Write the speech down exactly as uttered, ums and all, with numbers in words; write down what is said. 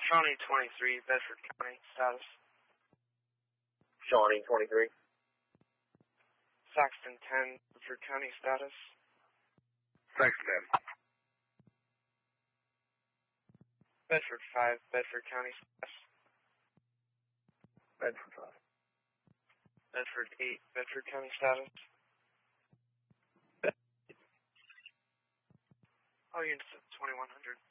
Shawnee twenty-three, Bedford County, status. Shawnee twenty-three. Saxton ten, Bedford County, status. Saxton. Bedford five, Bedford County, status. Bedford five. Bedford eight, Bedford County, status. All units at twenty-one hundred.